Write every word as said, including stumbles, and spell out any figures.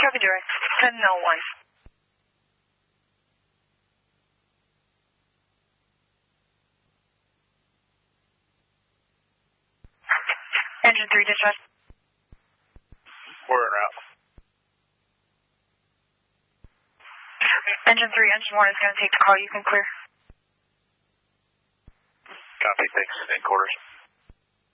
Copy direct. ten oh one. Engine three dispatch. We're en route. Engine three, engine one is going to take the call. You can clear. Copy, thanks. In quarters.